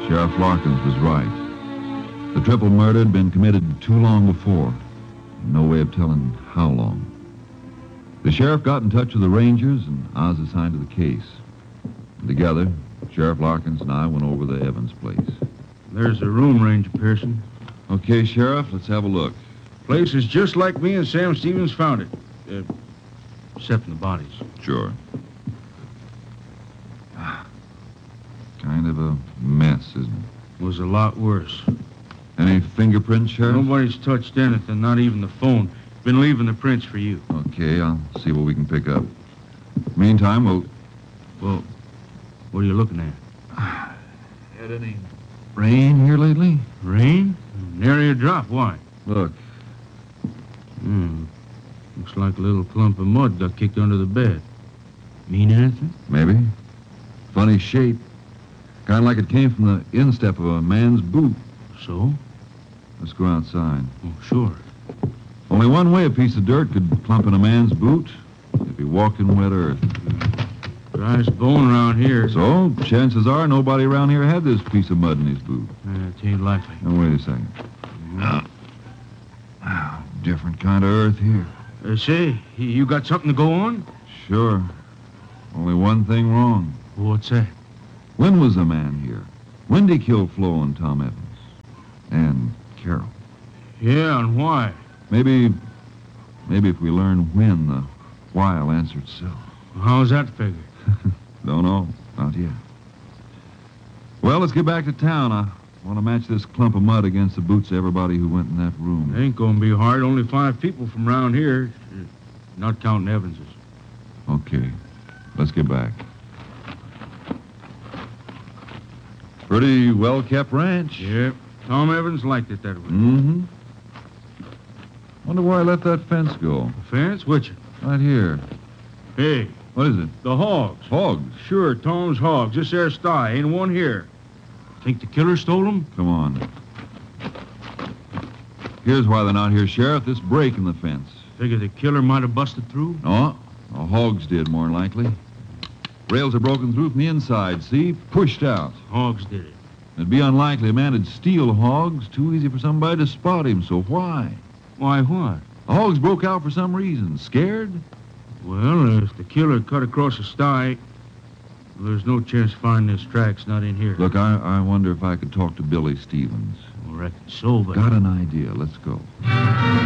Sheriff Larkins was right. The triple murder had been committed too long before. No way of telling how long. The sheriff got in touch with the Rangers, and I was assigned to the case. And together, Sheriff Larkins and I went over to Evans' place. There's the room, Ranger Pearson. Okay, Sheriff, let's have a look. Place is just like me and Sam Stevens found it. Except in the bodies. Sure. Kind of a mess, isn't it? Was a lot worse. Any fingerprints, Sheriff? Nobody's touched anything, not even the phone. Been leaving the prints for you. Okay, I'll see what we can pick up. Meantime, Well, what are you looking at? Had any rain here lately? Rain? Nary a drop. Why? Look. Looks like a little clump of mud got kicked under the bed. Mean anything? Maybe. Funny shape. Kind of like it came from the instep of a man's boot. So? Let's go outside. Oh, sure. Only one way a piece of dirt could clump in a man's boot. If he walked in wet earth. Dry as bone around here. So, chances are nobody around here had this piece of mud in his boot. It ain't likely. Now, wait a second. Different kind of earth here. Say, you got something to go on? Sure. Only one thing wrong. What's that? When was the man here? When did he kill Flo and Tom Evans? And Carol? Yeah, and why? Maybe if we learn when, the why will answer itself. How's that figure? Don't know. Not yet. Well, let's get back to town. I want to match this clump of mud against the boots of everybody who went in that room. Ain't gonna be hard. Only 5 people from around here. Not counting Evans's. Okay. Let's get back. Pretty well-kept ranch. Yep. Tom Evans liked it that way. Mm-hmm. Wonder where I let that fence go. The fence? Which? Right here. Hey, What is it? the hogs. Hogs. Sure, Tom's hogs. This there sty. Ain't one here. Think the killer stole them? Come on. Here's why they're not here, Sheriff. This break in the fence. Figure the killer might have busted through? No, the hogs did, more than likely. Rails are broken through from the inside, see? Pushed out. Hogs did it. It'd be unlikely a man would steal hogs. Too easy for somebody to spot him, so why? Why, what? The hogs broke out for some reason. Scared? Well, if the killer cut across the sty, there's no chance of finding his tracks not in here. Look, I wonder if I could talk to Billy Stevens. I reckon so, but... Got an idea. Let's go.